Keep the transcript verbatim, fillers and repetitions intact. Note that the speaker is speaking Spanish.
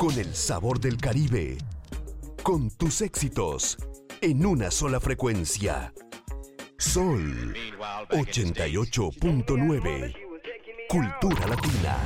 con el sabor del Caribe, con tus éxitos en una sola frecuencia. Sol ochenta y ocho punto nueve, Cultura Latina.